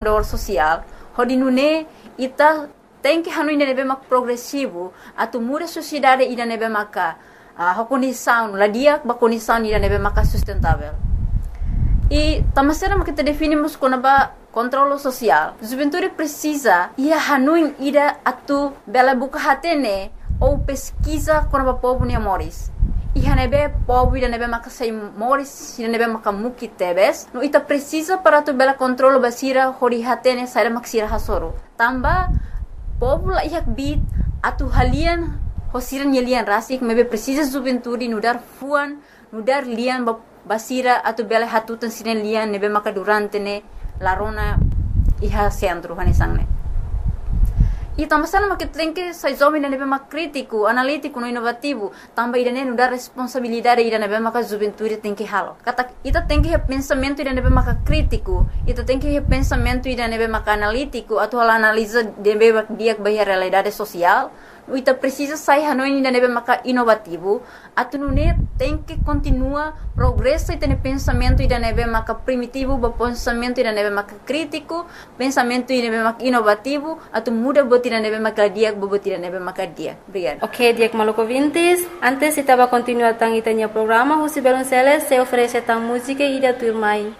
empregador social, onde nune ita tem que hanu ida nebe mak progressivo, atu muda sociedade ida nebe maka condição, ladia ba condição ida nebe maka sustentável. E tamasera kita definimos como controle social. Juventude precisa ia hanu ida atu bela buka hatene ou pesquisa como povo ni amores. E hanebe povo ida nebe maka sai moris ida nebe maka muki tebes no ita precisa para tu bela controle basira hori hatene sai maksira hasoro tamba povo la ihak bit atu halian hosiran yelian rasik mebe precisa juventude nudar fuan nudar lian basira atu bela hatutan siren lian nebe maka durante ne larona iha centro hanisangne. E tamasana maket lenke sai jovem nebe mak crítico, analítico, no inovativo, tamba ida ne dar responsabilidade ida nebe mak juventude tem que halo. Kata ita tem que pensamento ida nebe mak crítico, ita tem que pensamento ida nebe mak analítico, atau analisa nebe mak dia bahia realidade social. Ita precisa sai hanoi ida nebe mak inovativo, atu nune tem que continua progresso ita ne pensamento ida nebe mak primitivo, ba pensamento ida nebe mak crítico, pensamento ida nebe mak inovativo, atu muda ida nebe mak dia, ida nebe mak dia. Obrigada. Ok, Diak Maluco Vintes. Antes estava continuando tang itanya programa, José Belonceles se oferece tang música e da turma.